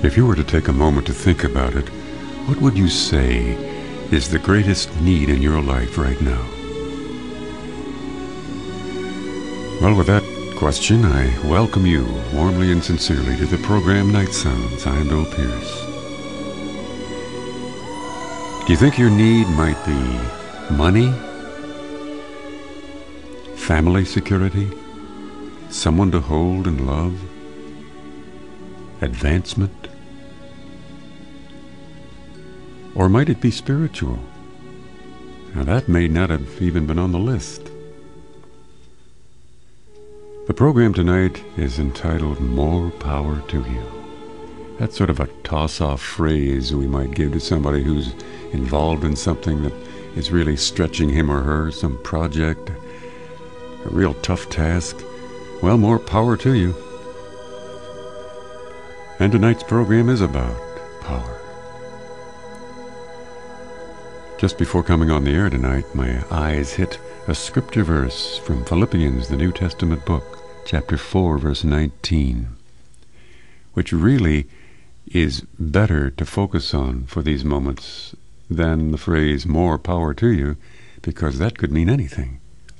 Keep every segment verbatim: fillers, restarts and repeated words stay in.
If you were to take a moment to think about it, what would you say is the greatest need in your life right now? Well, with that question, I welcome you warmly and sincerely to the program Night Sounds. I'm Bill Pierce. Do you think your need might be money, family security, someone to hold and love, advancement? Or might it be spiritual? Now that may not have even been on the list. The program tonight is entitled More Power to You. That's sort of a toss-off phrase we might give to somebody who's involved in something that is really stretching him or her, some project, a real tough task. Well, more power to you. And tonight's program is about power. Just before coming on the air tonight, my eyes hit a scripture verse from Philippians, the New Testament book, chapter four, verse nineteen, which really is better to focus on for these moments than the phrase, more power to you, because that could mean anything.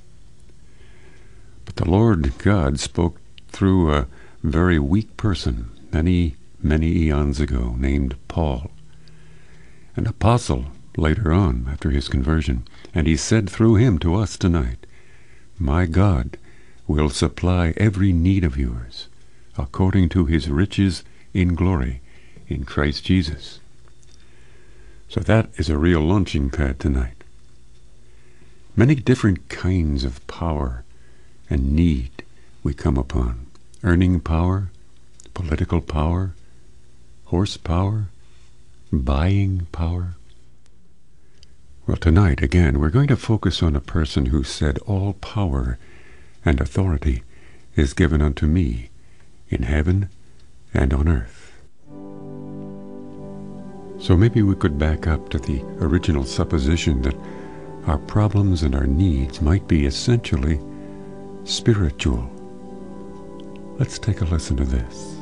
But the Lord God spoke through a very weak person many, many eons ago, named Paul, an apostle later on after his conversion, and he said through him to us tonight, "My God will supply every need of yours according to his riches in glory in Christ Jesus." So that is a real launching pad tonight. Many different kinds of power and need we come upon. Earning power, political power, horsepower, buying power. Well, tonight, again, we're going to focus on a person who said, "All power and authority is given unto me in heaven and on earth." So maybe we could back up to the original supposition that our problems and our needs might be essentially spiritual. Let's take a listen to this.